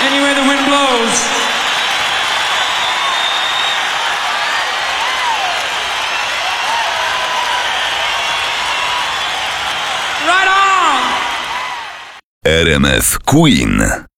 Anywhere the wind blows. Right on! RMF Queen.